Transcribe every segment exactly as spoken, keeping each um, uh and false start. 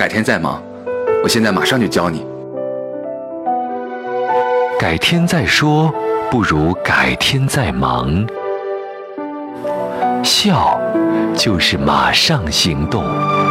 改天再忙，我现在马上就教你。 改天再说，不如改天再忙。笑，就是马上行动。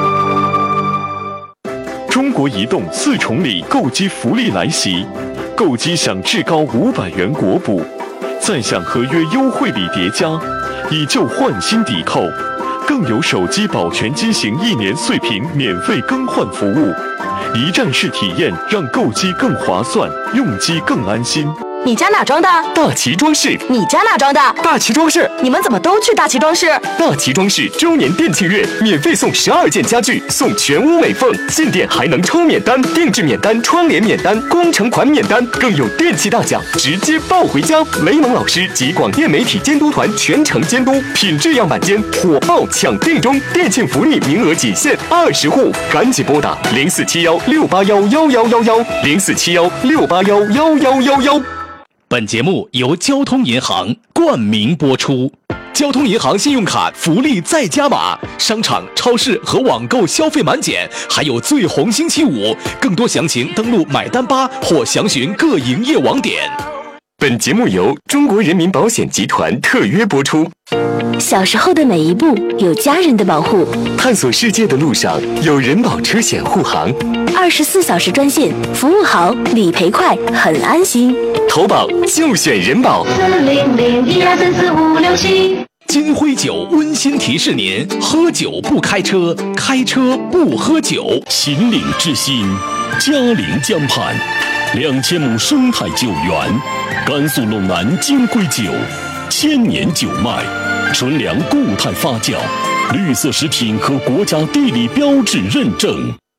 中国移动四重礼购机福利来袭，购机享至高五百元国补，再享合约优惠礼叠加，以旧换新抵扣，更有手机保全机型一年碎屏免费更换服务，一站式体验让购机更划算，用机更安心。 你家哪装的？ 大齐装饰。 你家哪装的？ 大齐装饰。 你们怎么都去大齐装饰？ 大齐装饰周年店庆月，免费送十二件家具，送全屋美缝，进店还能抽免单、定制免单、窗帘免单、工程款免单，更有电器大奖，直接抱回家。雷蒙老师及广电媒体监督团全程监督，品质样板间火爆抢订中，店庆福利名额仅限二十户，赶紧拨打零四七幺六八幺幺幺幺幺零四七幺六八幺幺幺幺幺。 本节目由交通银行冠名播出。交通银行信用卡福利再加码，商场、超市和网购消费满减，还有最红星期五。更多详情登录买单吧或详询各营业网点。 本节目由中国人民保险集团特约播出。 小时候的每一步有家人的保护， 探索世界的路上有人保车险护航， 二十四小时专线，服务好，理赔快，很安心。 投保就选人保。 四零零一二三四五六七。 金辉酒温馨提示您：喝酒不开车，开车不喝酒。 秦岭之心，嘉陵江畔，两千亩生态酒园，甘肃陇南金辉酒，千年酒脉，纯粮固态发酵，绿色食品和国家地理标志认证。